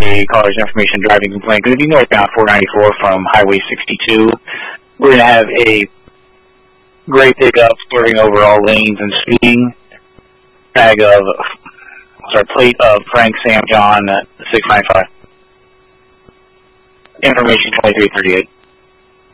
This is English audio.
a caller's information driving complaint. Going to be northbound 494 from Highway 62. We're going to have a gray pickup swerving over all lanes and speeding. Plate of Frank Sam John 695. Information 2338.